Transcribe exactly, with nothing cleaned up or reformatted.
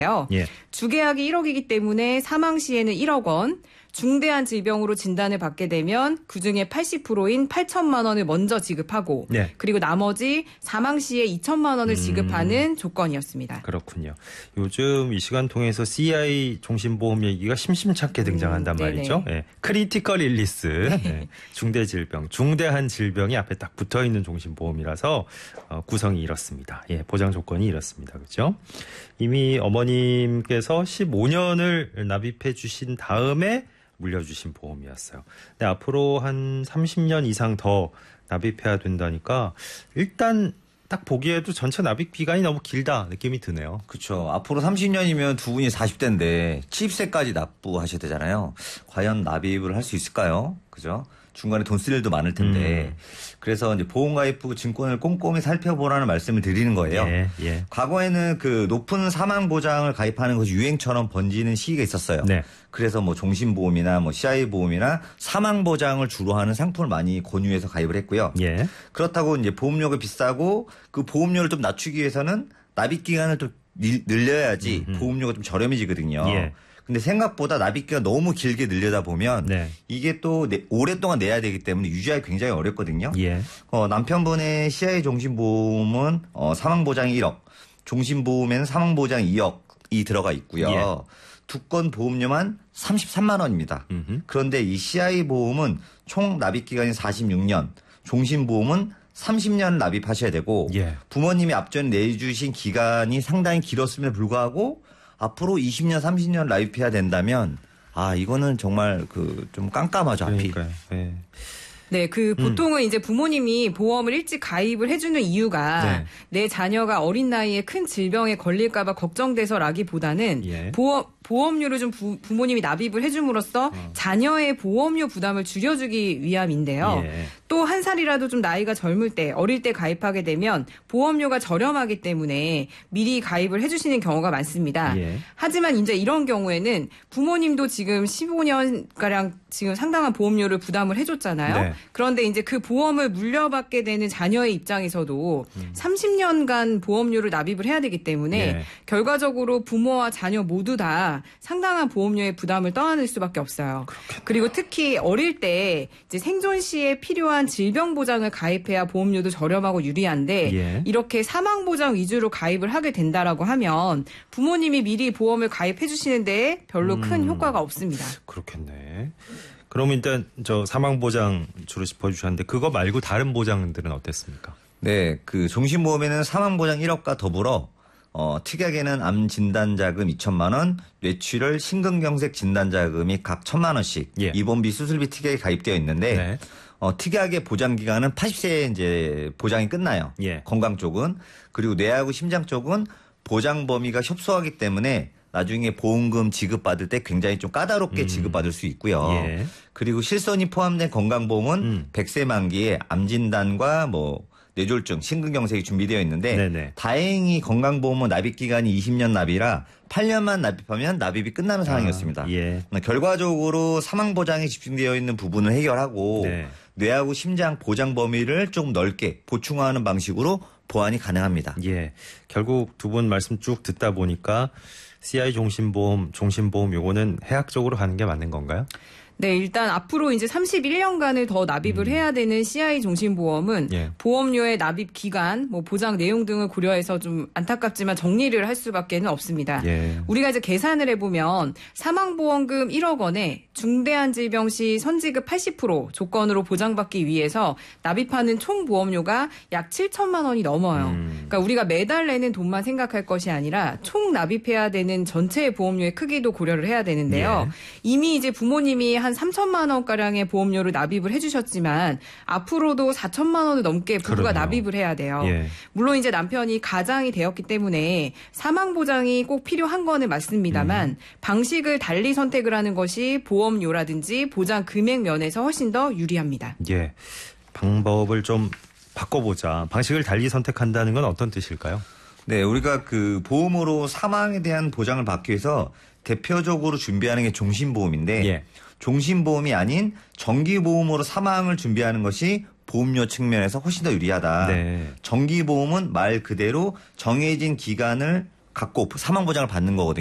예. 주계약이 일억이기 때문에 사망 시에는 일억 원, 중대한 질병으로 진단을 받게 되면 그중에 팔십 퍼센트인 팔천만 원을 먼저 지급하고 네. 그리고 나머지 사망 시에 이천만 원을 지급하는 음. 조건이었습니다. 그렇군요. 요즘 이 시간 통해서 씨아이 종신보험 얘기가 심심찮게 등장한단 음, 말이죠. 네. 크리티컬 일리스, 네. 중대 질병, 중대한 질병이 앞에 딱 붙어있는 종신보험이라서 어, 구성이 이렇습니다. 예, 보장 조건이 이렇습니다. 그렇죠? 이미 어머님께서 십오 년을 납입해 주신 다음에 물려주신 보험이었어요. 근데 앞으로 한 삼십 년 이상 더 납입해야 된다니까 일단 딱 보기에도 전체 납입 기간이 너무 길다 느낌이 드네요. 그렇죠. 앞으로 삼십 년이면 두 분이 사십 대인데 칠십 세까지 납부하셔야 되잖아요. 과연 납입을 할 수 있을까요? 그죠? 중간에 돈 쓸 일도 많을 텐데. 음. 그래서 이제 보험가입 후 증권을 꼼꼼히 살펴보라는 말씀을 드리는 거예요. 예, 예. 과거에는 그 높은 사망 보장을 가입하는 것이 유행처럼 번지는 시기가 있었어요. 네. 그래서 뭐 종신보험이나 뭐 씨아이 보험이나 사망 보장을 주로 하는 상품을 많이 권유해서 가입을 했고요. 예. 그렇다고 이제 보험료가 비싸고 그 보험료를 좀 낮추기 위해서는 납입 기간을 좀 늘려야지 음흠. 보험료가 좀 저렴해지거든요. 예. 근데 생각보다 납입기가 너무 길게 늘려다 보면 네. 이게 또 내, 오랫동안 내야 되기 때문에 유지하기 굉장히 어렵거든요. 예. 어, 남편분의 씨아이 종신보험은 어, 사망보장이 일억, 종신보험에는 사망보장이 이억이 들어가 있고요. 예. 두 건 보험료만 삼십삼만 원입니다. 음흠. 그런데 이 씨아이 보험은 총 납입기간이 사십육 년, 종신보험은 삼십 년 납입하셔야 되고 예. 부모님이 앞전에 내주신 기간이 상당히 길었음에도 불구하고 앞으로 이십 년, 삼십 년 납입해야 된다면 아 이거는 정말 그 좀 깜깜하죠 앞이. 네. 네, 그 보통은 음. 이제 부모님이 보험을 일찍 가입을 해주는 이유가 네. 내 자녀가 어린 나이에 큰 질병에 걸릴까봐 걱정돼서라기보다는 예. 보험 보험료를 좀 부, 부모님이 납입을 해줌으로써 어. 자녀의 보험료 부담을 줄여주기 위함인데요. 예. 또 한 살이라도 좀 나이가 젊을 때 어릴 때 가입하게 되면 보험료가 저렴하기 때문에 미리 가입을 해주시는 경우가 많습니다. 예. 하지만 이제 이런 경우에는 부모님도 지금 십오 년가량 지금 상당한 보험료를 부담을 해줬잖아요. 네. 그런데 이제 그 보험을 물려받게 되는 자녀의 입장에서도 음. 삼십 년간 보험료를 납입을 해야 되기 때문에 네. 결과적으로 부모와 자녀 모두 다 상당한 보험료의 부담을 떠안을 수밖에 없어요. 그렇겠네요. 그리고 특히 어릴 때 이제 생존 시에 필요한 질병 보장을 가입해야 보험료도 저렴하고 유리한데 예. 이렇게 사망 보장 위주로 가입을 하게 된다라고 하면 부모님이 미리 보험을 가입해 주시는 데 별로 음. 큰 효과가 없습니다. 그렇겠네. 그럼 일단 저 사망 보장 주로 짚어주셨는데 그거 말고 다른 보장들은 어땠습니까? 네, 그 종신보험에는 사망 보장 일억과 더불어 어, 특약에는 암 진단자금 이천만 원, 뇌출혈 심근경색 진단자금이 각 천만 원씩 예. 입원비 수술비 특약에 가입되어 있는데 네. 어, 특약의 보장 기간은 팔십 세에 이제 보장이 끝나요. 예. 건강 쪽은. 그리고 뇌하고 심장 쪽은 보장 범위가 협소하기 때문에 나중에 보험금 지급받을 때 굉장히 좀 까다롭게 음. 지급받을 수 있고요. 예. 그리고 실손이 포함된 건강보험은 음. 백 세 만기에 암진단과 뭐 뇌졸중, 심근경색이 준비되어 있는데 네네. 다행히 건강보험은 납입기간이 이십 년 납이라 팔 년만 납입하면 납입이 끝나는 상황이었습니다. 아, 예. 결과적으로 사망보장에 집중되어 있는 부분을 해결하고 네. 뇌하고 심장 보장 범위를 좀 넓게 보충하는 방식으로 보완이 가능합니다. 예, 결국 두 분 말씀 쭉 듣다 보니까 씨아이 종신보험, 종신보험 요거는 해학적으로 가는 게 맞는 건가요? 네, 일단 앞으로 이제 삼십일 년간을 더 납입을 음. 해야 되는 씨아이 종신보험은 예. 보험료의 납입 기간, 뭐 보장 내용 등을 고려해서 좀 안타깝지만 정리를 할 수밖에는 없습니다. 예. 우리가 이제 계산을 해보면 사망보험금 일억 원에 중대한 질병 시 선지급 팔십 퍼센트 조건으로 보장받기 위해서 납입하는 총 보험료가 약 칠천만 원이 넘어요. 음. 그러니까 우리가 매달 내는 돈만 생각할 것이 아니라 총 납입해야 되는 전체 보험료의 크기도 고려를 해야 되는데요. 예. 이미 이제 부모님이 한 삼천만 원가량의 보험료를 납입을 해주셨지만 앞으로도 사천만 원을 넘게 부부가 그러네요. 납입을 해야 돼요. 예. 물론 이제 남편이 가장이 되었기 때문에 사망보장이 꼭 필요한 거는 맞습니다만 음. 방식을 달리 선택을 하는 것이 보험료라든지 보장 금액 면에서 훨씬 더 유리합니다. 예, 방법을 좀 바꿔보자. 방식을 달리 선택한다는 건 어떤 뜻일까요? 네, 우리가 그 보험으로 사망에 대한 보장을 받기 위해서 대표적으로 준비하는 게 종신보험인데 예. 종신보험이 아닌 정기보험으로 사망을 준비하는 것이 보험료 측면에서 훨씬 더 유리하다. 네. 정기보험은 말 그대로 정해진 기간을 갖고 사망 보장을 받는 거거든요.